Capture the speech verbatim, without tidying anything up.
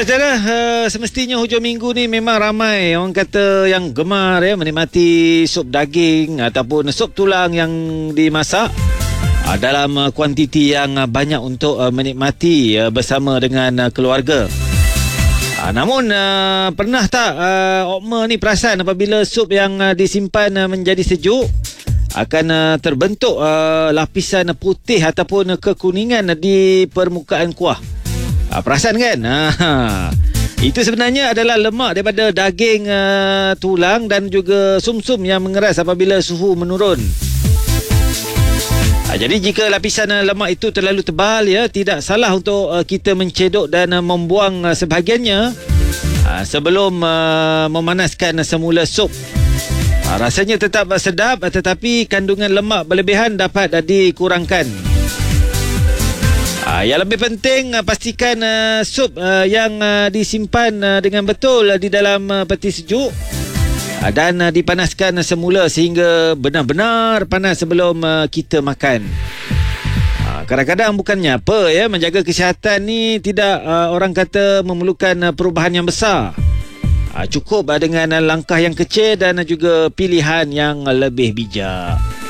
Saudara, uh, semestinya hujung minggu ni memang ramai orang kata yang gemar ya menikmati sup daging ataupun sup tulang yang dimasak uh, dalam uh, kuantiti yang uh, banyak untuk uh, menikmati uh, bersama dengan uh, keluarga. Uh, namun uh, pernah tak uh, Okma ni perasan apabila sup yang uh, disimpan uh, menjadi sejuk akan uh, terbentuk uh, lapisan putih ataupun kekuningan di permukaan kuah. Ha, perasan kan? Ha, itu sebenarnya adalah lemak daripada daging uh, tulang dan juga sumsum yang mengeras apabila suhu menurun. Ha, jadi jika lapisan uh, lemak itu terlalu tebal, ya, tidak salah untuk uh, kita mencedok dan uh, membuang uh, sebahagiannya uh, sebelum uh, memanaskan uh, semula sup. Ha, rasanya tetap uh, sedap, uh, tetapi kandungan lemak berlebihan dapat uh, dikurangkan. Uh, yang lebih penting uh, pastikan uh, sup uh, yang uh, disimpan uh, dengan betul uh, di dalam uh, peti sejuk uh, dan uh, dipanaskan uh, semula sehingga benar-benar panas sebelum uh, kita makan. Uh, kadang-kadang bukannya apa ya, menjaga kesihatan ni tidak uh, orang kata memerlukan uh, perubahan yang besar. Uh, cukup uh, dengan uh, langkah yang kecil dan uh, juga pilihan yang uh, lebih bijak.